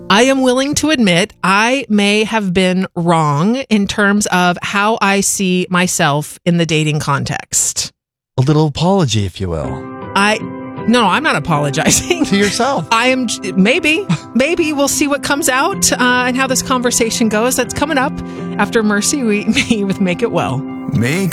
I am willing to admit I may have been wrong in terms of how I see myself in the dating context. A little apology, if you will. No, I'm not apologizing. To yourself. I am, maybe we'll see what comes out and how this conversation goes. That's coming up after Mercy with Make It Well. Make